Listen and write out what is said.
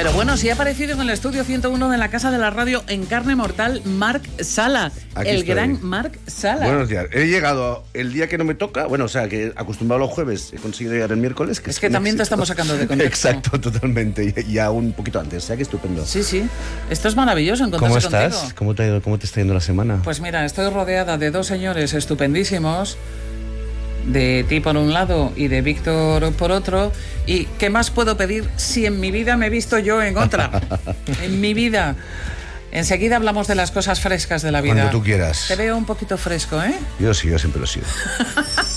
Pero bueno, sí ha aparecido en el estudio 101 de la Casa de la Radio en carne mortal Marc Sala. Aquí el estoy. gran Marc Sala. Buenos días. He llegado el día que no me toca, bueno, o sea, que acostumbrado los jueves, he conseguido llegar el miércoles. Es que también te estamos sacando de contexto. Exacto, totalmente. Y ya un poquito antes, o sea, que estupendo. Sí, sí. Esto es maravilloso encontrarse ¿Cómo estás? contigo. ¿Cómo te ha ido? ¿Cómo te está yendo la semana? Pues mira, estoy rodeada de dos señores estupendísimos, de ti por un lado y de Víctor por otro. ¿Y qué más puedo pedir si en mi vida me he visto yo en otra? En mi vida. Enseguida hablamos de las cosas frescas de la vida. Cuando tú quieras. Te veo un poquito fresco, ¿eh? Yo sí, yo siempre lo he sido.